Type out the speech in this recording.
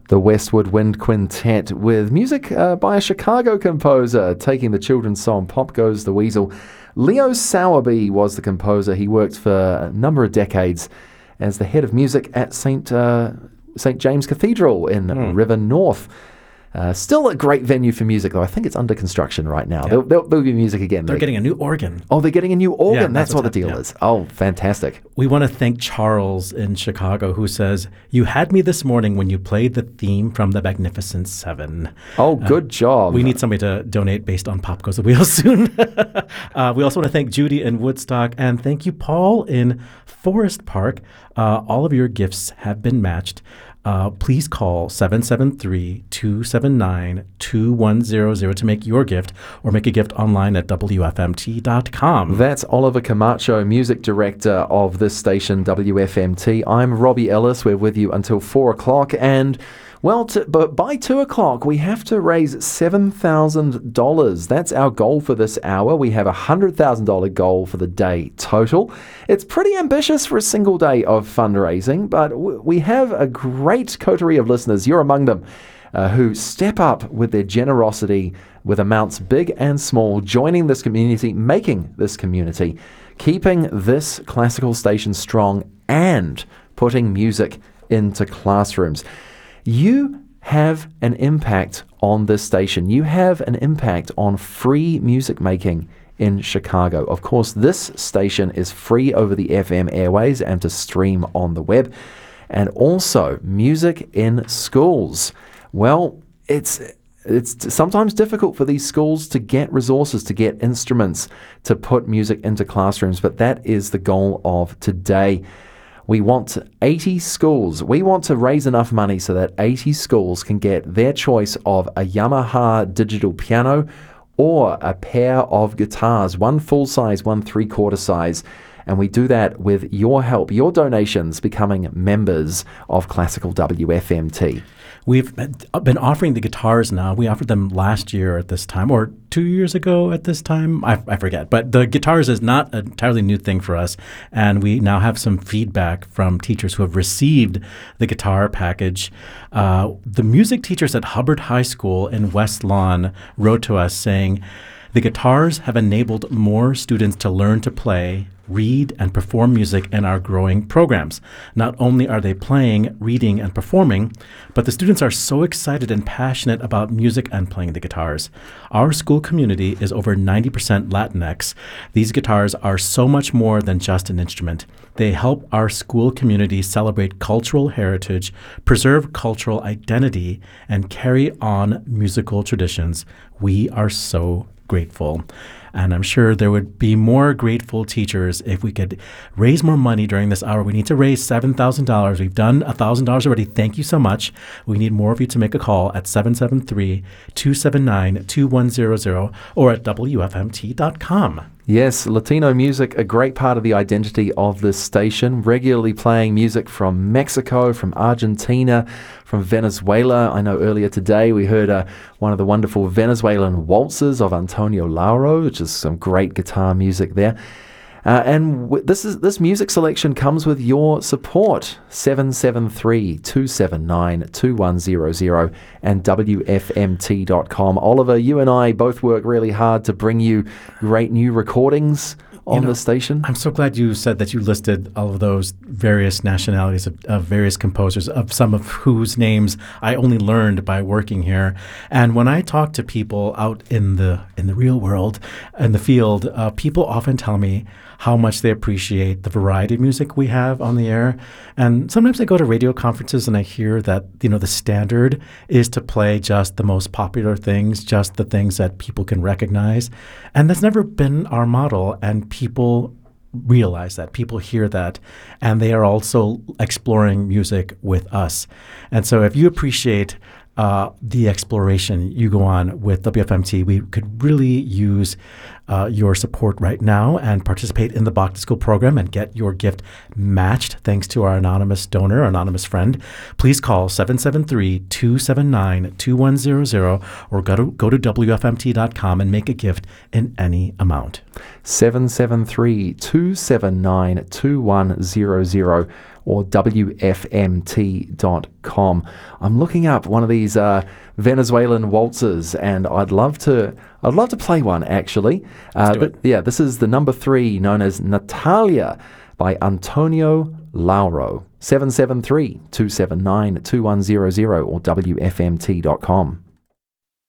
The Westwood Wind Quintet with music by a Chicago composer taking the children's song Pop Goes the Weasel. Leo Sowerby was the composer. He worked for a number of decades as the head of music at St. James Cathedral in River North. Still a great venue for music, though. I think it's under construction right now. Yeah. There'll be music again. They're getting a new organ. Oh, they're getting a new organ. Yeah, that's what the deal is. Oh, fantastic. We want to thank Charles in Chicago, who says, "You had me this morning when you played the theme from The Magnificent Seven." Oh, good job. We need somebody to donate based on Pop Goes the Wheel soon. We also want to thank Judy in Woodstock, and thank you, Paul in Forest Park. All of your gifts have been matched. Please call 773-279-2100 to make your gift, or make a gift online at WFMT.com. That's Oliver Camacho, music director of this station, WFMT. I'm Robbie Ellis. We're with you until 4 o'clock. And, but by 2 o'clock, we have to raise $7,000. That's our goal for this hour. We have a $100,000 goal for the day total. It's pretty ambitious for a single day of fundraising, but we have a great coterie of listeners. You're among them, who step up with their generosity with amounts big and small, joining this community, making this community, keeping this classical station strong, and putting music into classrooms. You have an impact on this station. You have an impact on free music making in Chicago. Of course, this station is free over the FM airways and to stream on the web. And also, music in schools. Well, it's sometimes difficult for these schools to get resources, to get instruments, to put music into classrooms, but that is the goal of today. We want 80 schools. We want to raise enough money so that 80 schools can get their choice of a Yamaha digital piano or a pair of guitars, one full size, one 3/4 size. And we do that with your help, your donations, becoming members of Classical WFMT. We've been offering the guitars now. We offered them last year at this time, or 2 years ago at this time. I forget. But the guitars is not an entirely new thing for us. And we now have some feedback from teachers who have received the guitar package. The music teachers at Hubbard High School in West Lawn wrote to us saying, "The guitars have enabled more students to learn to play, read, and perform music in our growing programs. Not only are they playing, reading, and performing, but the students are so excited and passionate about music and playing the guitars. Our school community is over 90% Latinx. These guitars are so much more than just an instrument. They help our school community celebrate cultural heritage, preserve cultural identity, and carry on musical traditions. We are so grateful." And I'm sure there would be more grateful teachers if we could raise more money during this hour. We need to raise $7,000. We've done $1,000 already. Thank you so much. We need more of you to make a call at 773-279-2100 or at WFMT.com. Yes, Latino music, a great part of the identity of this station, regularly playing music from Mexico, from Argentina, from Venezuela. I know earlier today we heard one of the wonderful Venezuelan waltzes of Antonio Lauro, which is some great guitar music there. This music selection comes with your support. 773-279-2100 and WFMT.com. Oliver, you and I both work really hard to bring you great new recordings on the station. I'm so glad you said that you listed all of those various nationalities of various composers, of some of whose names I only learned by working here. And when I talk to people out in the real world, in the field, people often tell me how much they appreciate the variety of music we have on the air. And sometimes I go to radio conferences and I hear that, the standard is to play just the most popular things, just the things that people can recognize. And that's never been our model. And people realize that, people hear that, and they are also exploring music with us. And so if you appreciate the exploration you go on with WFMT, we could really use your support right now and participate in the Back to School program and get your gift matched thanks to our anonymous donor, anonymous friend. Please call 773-279-2100 or go to WFMT.com and make a gift in any amount. 773-279-2100 or WFMT.com. I'm looking up one of these Venezuelan waltzes, and I'd love to play one actually. This is the number 3, known as Natalia by Antonio Lauro. 773-279-2100 or WFMT.com.